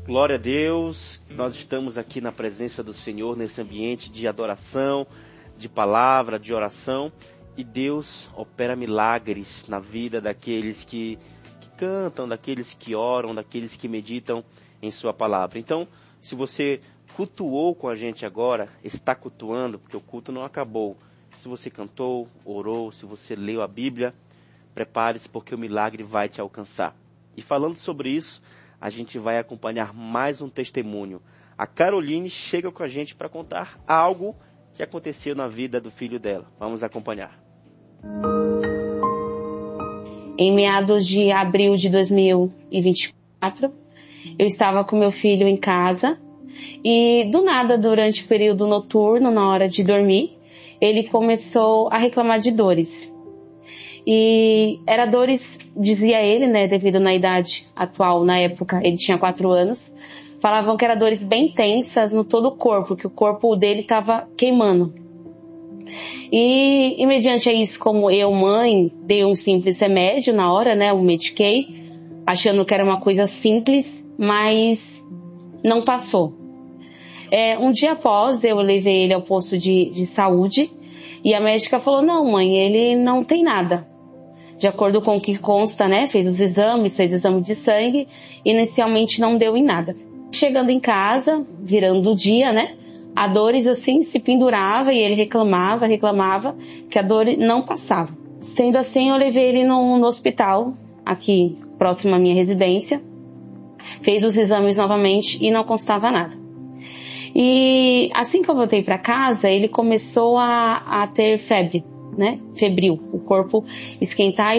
Glória a Deus, nós estamos aqui na presença do Senhor, nesse ambiente de adoração, de palavra, de oração, e Deus opera milagres na vida daqueles que cantam, daqueles que oram, daqueles que meditam em sua palavra. Então, se você cultuou com a gente agora, está cultuando, porque o culto não acabou. Se você cantou, orou, se você leu a Bíblia, prepare-se porque o milagre vai te alcançar. E falando sobre isso, a gente vai acompanhar mais um testemunho. A Caroline chega com a gente para contar algo que aconteceu na vida do filho dela. Vamos acompanhar. Em meados de abril de 2024, eu estava com meu filho em casa e do nada, durante o período noturno, na hora de dormir, ele começou a reclamar de dores. E era dores, dizia ele, né, devido na idade atual, na época, ele tinha 4 anos, falavam que eram dores bem intensas no todo o corpo, que o corpo dele estava queimando. E mediante isso, como eu, mãe, dei um simples remédio na hora, né, eu mediquei, achando que era uma coisa simples, mas não passou. Um dia após, eu levei ele ao posto de saúde e a médica falou, não, mãe, ele não tem nada. De acordo com o que consta, né, fez os exames, fez exame de sangue, inicialmente não deu em nada. Chegando em casa, virando o dia, né, a dores assim se pendurava e ele reclamava, que a dor não passava. Sendo assim, eu levei ele no hospital, aqui próximo à minha residência, fez os exames novamente e não constava nada. E assim que eu voltei para casa, ele começou a ter febre, né? Febril, o corpo esquentar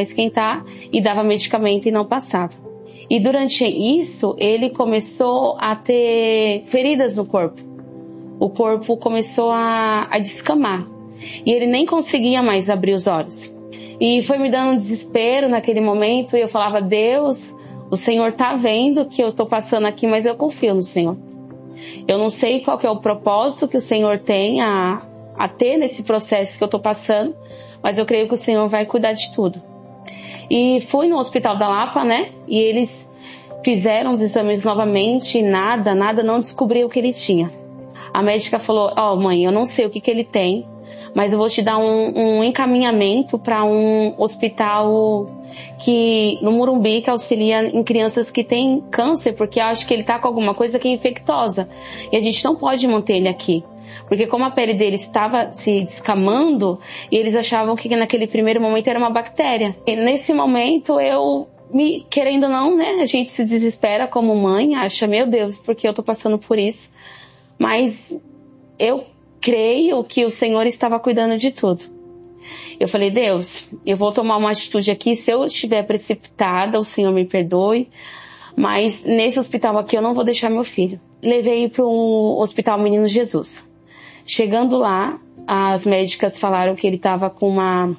e dava medicamento e não passava. E durante isso, ele começou a ter feridas no corpo. O corpo começou a descamar e ele nem conseguia mais abrir os olhos. E foi me dando um desespero naquele momento e eu falava, Deus, o Senhor tá vendo que eu tô passando aqui, mas eu confio no Senhor. Eu não sei qual que é o propósito que o Senhor tem a ter nesse processo que eu estou passando, mas eu creio que o Senhor vai cuidar de tudo. E fui no Hospital da Lapa, né? E eles fizeram os exames novamente e nada, não descobriu o que ele tinha. A médica falou, mãe, eu não sei o que ele tem, mas eu vou te dar um encaminhamento para um hospital no Morumbi, que auxilia em crianças que têm câncer, porque eu acho que ele está com alguma coisa que é infecciosa. E a gente não pode manter ele aqui. Porque como a pele dele estava se descamando, e eles achavam que naquele primeiro momento era uma bactéria. E nesse momento querendo ou não, né, a gente se desespera como mãe, acha, meu Deus, porque eu tô passando por isso. Mas eu creio que o Senhor estava cuidando de tudo. Eu falei, Deus, eu vou tomar uma atitude aqui, se eu estiver precipitada, o Senhor me perdoe, mas nesse hospital aqui eu não vou deixar meu filho. Levei para um hospital Menino Jesus. Chegando lá, as médicas falaram que ele estava com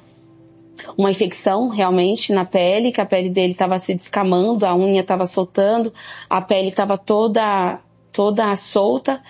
uma infecção realmente na pele, que a pele dele estava se descamando, a unha estava soltando, a pele estava toda solta.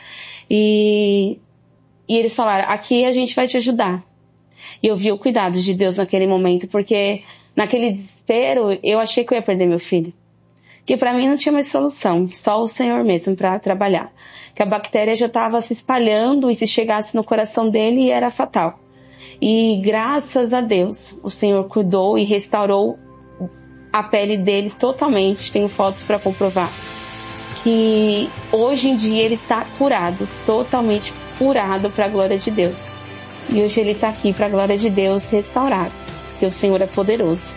E eles falaram, aqui a gente vai te ajudar. E eu vi o cuidado de Deus naquele momento, porque naquele desespero eu achei que eu ia perder meu filho. Que para mim não tinha mais solução, só o Senhor mesmo para trabalhar. Que a bactéria já estava se espalhando e se chegasse no coração dele era fatal. E graças a Deus, o Senhor cuidou e restaurou a pele dele totalmente. Tenho fotos para comprovar. Que hoje em dia ele está curado, totalmente curado para a glória de Deus. E hoje ele está aqui para a glória de Deus restaurado, porque o Senhor é poderoso.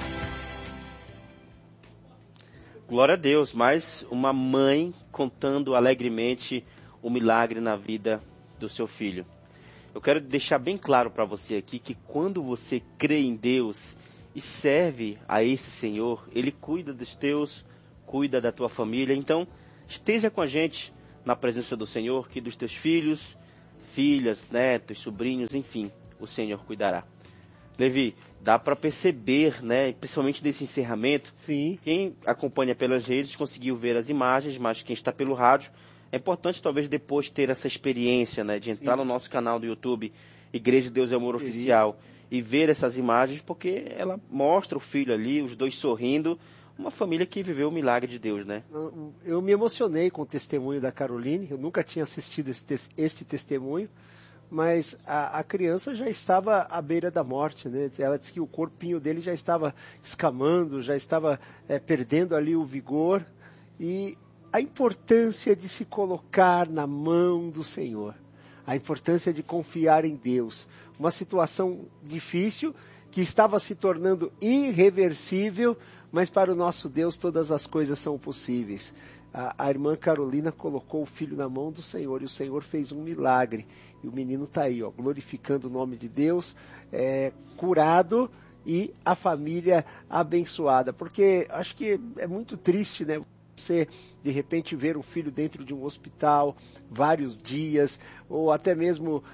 Glória a Deus, mais uma mãe contando alegremente o milagre na vida do seu filho. Eu quero deixar bem claro para você aqui que quando você crê em Deus e serve a esse Senhor, Ele cuida dos teus, cuida da tua família. Então, esteja com a gente na presença do Senhor, que dos teus filhos, filhas, netos, sobrinhos, enfim, o Senhor cuidará. Levi, dá para perceber, né, principalmente desse encerramento, sim, quem acompanha pelas redes conseguiu ver as imagens, mas quem está pelo rádio, é importante talvez depois ter essa experiência, né, de entrar no nosso canal do YouTube, Igreja de Deus é Amor Oficial, e ver essas imagens, porque ela mostra o filho ali, os dois sorrindo, uma família que viveu o milagre de Deus, né? Eu me emocionei com o testemunho da Caroline, eu nunca tinha assistido este testemunho, mas a criança já estava à beira da morte, né? Ela disse que o corpinho dele já estava escamando, já estava perdendo ali o vigor, e a importância de se colocar na mão do Senhor, a importância de confiar em Deus, uma situação difícil que estava se tornando irreversível, mas para o nosso Deus todas as coisas são possíveis. A irmã Carolina colocou o filho na mão do Senhor e o Senhor fez um milagre. E o menino está aí, glorificando o nome de Deus, curado, e a família abençoada. Porque acho que é muito triste, né? Você, de repente, ver um filho dentro de um hospital vários dias, ou até mesmo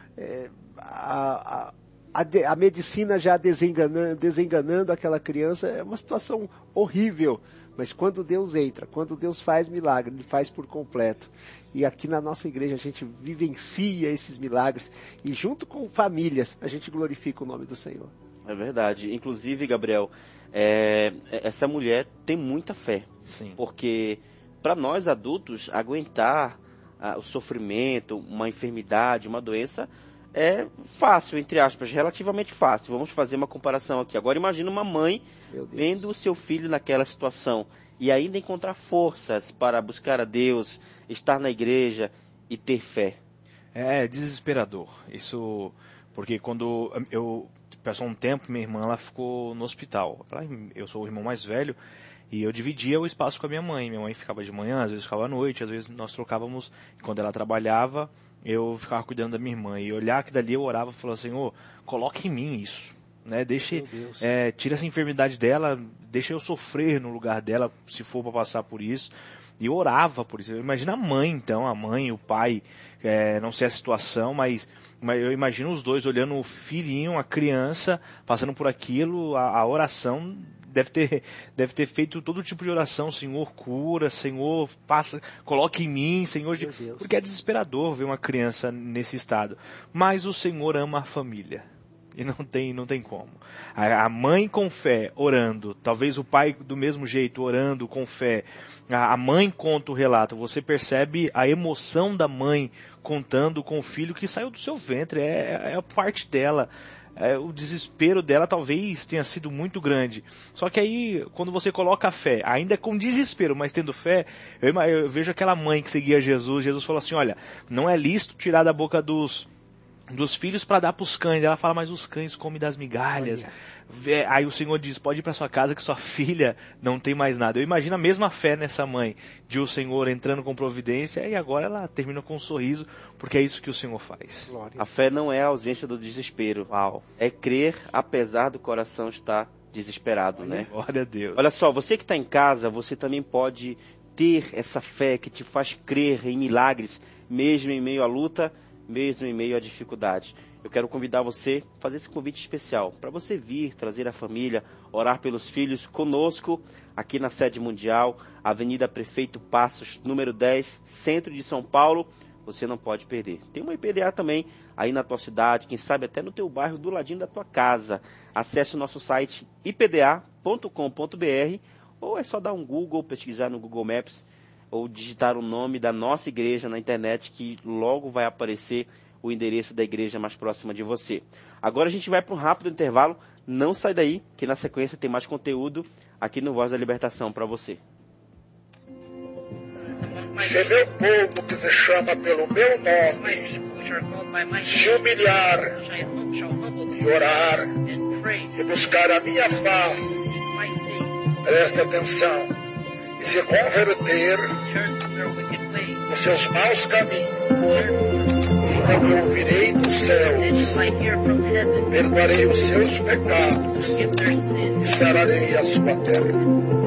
a medicina já desenganando aquela criança. É uma situação horrível. Mas quando Deus entra, quando Deus faz milagre, Ele faz por completo. E aqui na nossa igreja a gente vivencia esses milagres. E junto com famílias, a gente glorifica o nome do Senhor. É verdade. Inclusive, Gabriel, essa mulher tem muita fé. Sim. Porque para nós adultos, aguentar o sofrimento, uma enfermidade, uma doença, é fácil, entre aspas, relativamente fácil. Vamos fazer uma comparação aqui. Agora imagina uma mãe vendo o seu filho naquela situação e ainda encontrar forças para buscar a Deus, estar na igreja e ter fé. É desesperador. Isso porque quando passou um tempo, minha irmã ela ficou no hospital. Eu sou o irmão mais velho e eu dividia o espaço com a minha mãe. Minha mãe ficava de manhã, às vezes ficava à noite, às vezes nós trocávamos. Quando ela trabalhava, eu ficava cuidando da minha irmã. E olhar que dali eu orava e falava, Senhor, coloque em mim isso. Né? Tira essa enfermidade dela, deixa eu sofrer no lugar dela, se for para passar por isso. E eu orava por isso. Imagina a mãe, então, a mãe, o pai, não sei a situação, mas eu imagino os dois olhando o filhinho, a criança, passando por aquilo, a oração deve ter feito todo tipo de oração, Senhor, cura, Senhor, coloque em mim, Senhor, porque é desesperador ver uma criança nesse estado. Mas o Senhor ama a família. E não tem como. A mãe com fé, orando. Talvez o pai do mesmo jeito, orando com fé. A mãe conta o relato. Você percebe a emoção da mãe contando com o filho que saiu do seu ventre. É a parte dela. O desespero dela talvez tenha sido muito grande. Só que aí, quando você coloca a fé, ainda com desespero, mas tendo fé, eu vejo aquela mãe que seguia Jesus. Jesus falou assim, olha, não é lícito tirar da boca dos filhos para dar para os cães. Ela fala, mas os cães comem das migalhas. Aí o Senhor diz, pode ir para sua casa que sua filha não tem mais nada. Eu imagino a mesma fé nessa mãe, de o Senhor entrando com providência, e agora ela termina com um sorriso, porque é isso que o Senhor faz. A fé não é a ausência do desespero. Uau. É crer apesar do coração estar desesperado, né? Glória a Deus. Olha só, você que está em casa, você também pode ter essa fé que te faz crer em milagres, mesmo em meio à luta, mesmo em meio à dificuldade. Eu quero convidar você a fazer esse convite especial, para você vir, trazer a família, orar pelos filhos conosco, aqui na sede mundial, Avenida Prefeito Passos, número 10, centro de São Paulo. Você não pode perder. Tem uma IPDA também aí na tua cidade, quem sabe até no teu bairro, do ladinho da tua casa. Acesse o nosso site ipda.com.br, ou é só dar um Google, pesquisar no Google Maps, ou digitar o nome da nossa igreja na internet, que logo vai aparecer o endereço da igreja mais próxima de você. Agora a gente vai para um rápido intervalo. Não sai daí, que na sequência tem mais conteúdo aqui no Voz da Libertação para você. Se meu povo que se chama pelo meu nome se humilhar e orar e buscar a minha face, preste atenção, e se converter os seus maus caminhos, então eu ouvirei dos céus, perdoarei os seus pecados e sararei a sua terra.